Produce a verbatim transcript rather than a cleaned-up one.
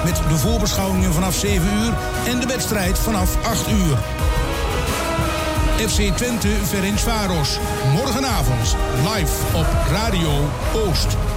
met de voorbeschouwingen vanaf zeven uur en de wedstrijd vanaf acht uur. F C Twente Ferencváros. Morgenavond live op Radio Oost.